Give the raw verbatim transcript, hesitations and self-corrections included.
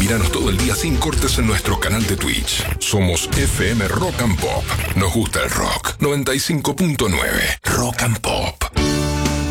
Míranos todo el día sin cortes en nuestro canal de Twitch. Somos F M Rock and Pop. Nos gusta el rock. noventa y cinco punto nueve Rock and Pop.